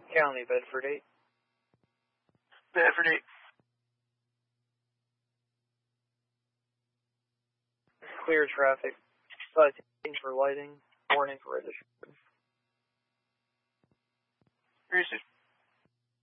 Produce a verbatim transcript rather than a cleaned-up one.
County, Bedford eight. Bedford eight. Clear traffic. Citation for lighting. Warning for registration. Received.